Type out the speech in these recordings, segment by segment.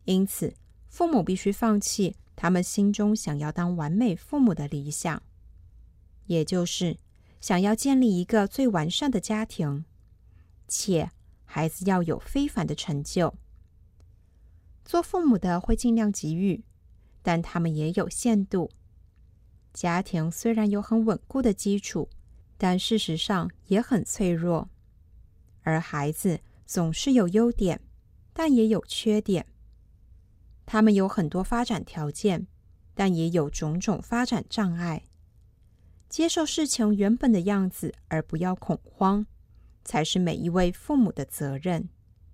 因此，父母必须放弃他们心中想要当完美父母的理想，也就是想要建立一个最完善的家庭，且孩子要有非凡的成就。做父母的会尽量给予，但他们也有限度。家庭虽然有很稳固的基础，但事实上也很脆弱。而孩子总是有优点，但也有缺点。他们有很多发展条件，但也有种种发展障碍。接受事情原本的样子，而不要恐慌，才是每一位父母的责任。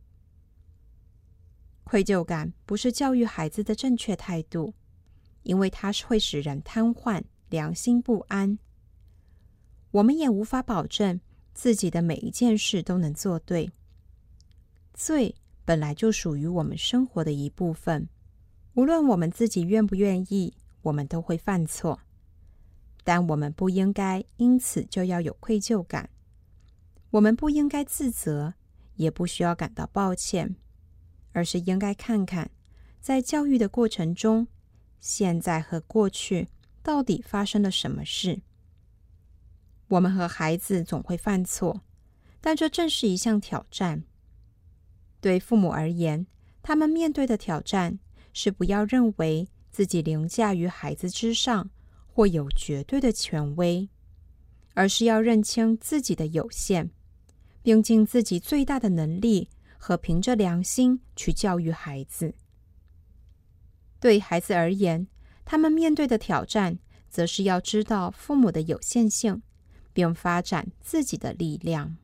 愧疚感不是教育孩子的正确态度，因为它会使人瘫痪、良心不安。我们也无法保证自己的每一件事都能做对。罪本来就属于我们生活的一部分，无论我们自己愿不愿意，我们都会犯错。但我们不应该因此就要有愧疚感，我们不应该自责，也不需要感到抱歉，而是应该看看，在教育的过程中，现在和过去到底发生了什么事。我们和孩子总会犯错，但这正是一项挑战。对父母而言，他们面对的挑战是不要认为自己凌驾于孩子之上，或有绝对的权威，而是要认清自己的有限，并尽自己最大的能力和凭着良心去教育孩子。对孩子而言，他们面对的挑战则是要知道父母的有限性，并发展自己的力量。